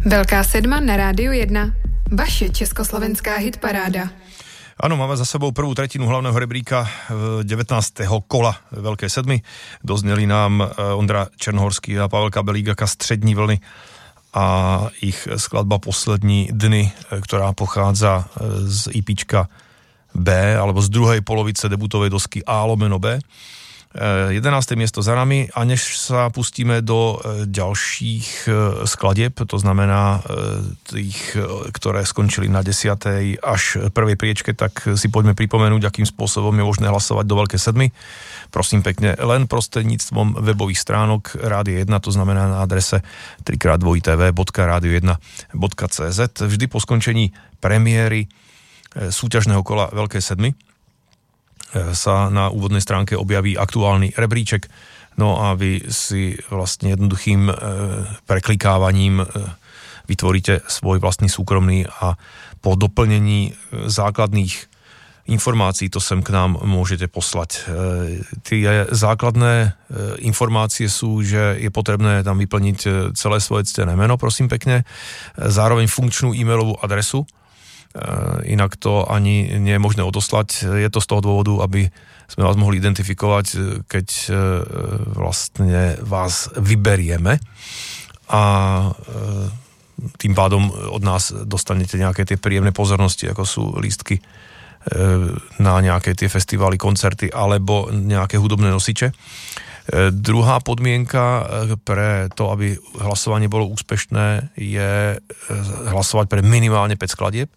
Velká sedma na Rádiu 1. Vaše československá hitparáda. Áno, máme za sebou prvú tretinu hlavného rebríka 19. kola Veľkej sedmy. Dozneli nám Ondra Černohorský a Pavel Kabelík z Střední vlny a ich skladba Poslední dny, ktorá pochádza z EPčka B, alebo z druhej polovice debutovej dosky A/B. 11. miesto za nami a než sa pustíme do ďalších skladieb, to znamená tých, ktoré skončili na 10. až prvej priečke, tak si poďme pripomenúť, akým spôsobom je možné hlasovať do Veľkej sedmy. Prosím pekne, len prostredníctvom webových stránok Rádia 1, to znamená na adrese www.radio1.cz. Vždy po skončení premiéry súťažného kola Veľkej sedmy sa na úvodnej stránke objaví aktuálny rebríček, no a vy si vlastne jednoduchým preklikávaním vytvoríte svoj vlastný súkromný a po doplnení základných informácií to sem k nám môžete poslať. Tie základné informácie sú, že je potrebné tam vyplniť celé svoje ctené meno, prosím pekne, zároveň funkčnú e-mailovú adresu. Inak to ani nie je možné odoslať. Je to z toho dôvodu, aby sme vás mohli identifikovať, keď vlastne vás vyberieme a tým pádom od nás dostanete nejaké tie príjemné pozornosti, ako sú lístky na nejaké tie festivály, koncerty alebo nejaké hudobné nosiče. Druhá podmienka pre to, aby hlasovanie bolo úspešné, je hlasovať pre minimálne 5 skladieb.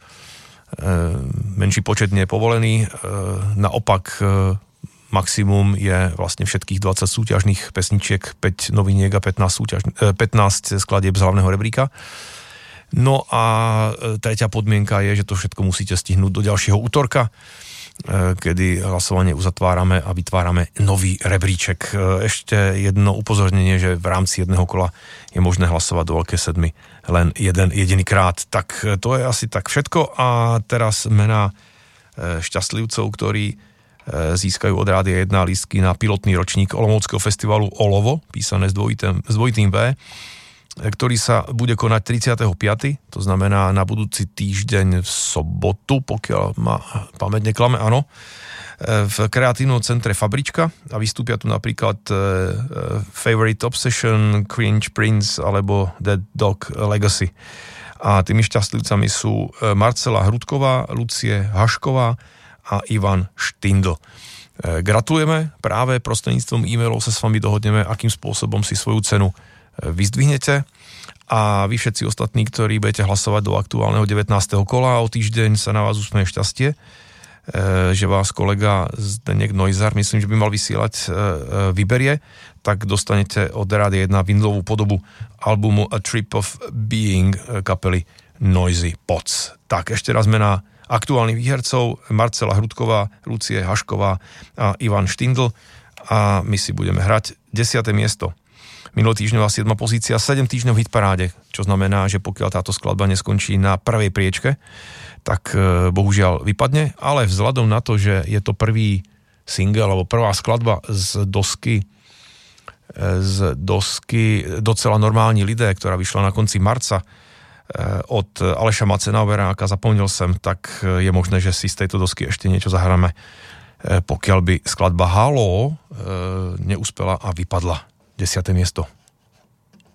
Menší počet nie je povolený. Naopak maximum je vlastne všetkých 20 súťažných pesničiek, 5 noviniek a 15 skladieb z hlavného rebríka. No a tretia podmienka je, že to všetko musíte stihnúť do ďalšieho útorka, kedy hlasovanie uzatvárame a vytvárame nový rebríček. Ešte jedno upozornenie, že v rámci jedného kola je možné hlasovať do Veľkej sedmy len jeden jediný krát. Tak to je asi tak všetko a teraz mená šťastlivcov, ktorí získajú od Rádia 1 lístky na pilotný ročník Olomouckého festivalu Olovo, písané s dvojitým V, ktorý sa bude konať 35. To znamená na budúci týždeň v sobotu, pokiaľ ma pamäť neklame, áno, v kreatívnom centre Fabrička a vystúpia tu napríklad Favorite Obsession, Cringe Prince alebo Dead Dog Legacy. A tými šťastlivcami sú Marcela Hrudková, Lucie Hašková a Ivan Štindl. Gratulujeme, práve prostredníctvom e-mailov sa s vami dohodneme, akým spôsobom si svoju cenu vyzdvihnete a vy všetci ostatní, ktorí budete hlasovať do aktuálneho 19. kola, o týždeň sa na vás usmeje šťastie, že vás kolega Zdeněk Neuser, myslím, že by mal vysielať, vyberie, tak dostanete od Rádia 1 vinilovú podobu albumu A Trip of Being kapely Noisy Pots. Tak ešte raz mená aktuálnych výhercov: Marcela Hrudková, Lucie Hašková a Ivan Štindl a my si budeme hrať 10. miesto. Minulotýždňová 7. pozícia, 7 týždňov v hitparáde, čo znamená, že pokiaľ táto skladba neskončí na prvej priečke, tak bohužiaľ vypadne, ale vzhľadom na to, že je to prvý single alebo prvá skladba z dosky Docela normální lidé, ktorá vyšla na konci marca od Aleša Macenaveráka, Zapomněl jsem, tak je možné, že si z tejto dosky ešte niečo zahráme, pokiaľ by skladba Halo neúspela a vypadla. 10. miesto.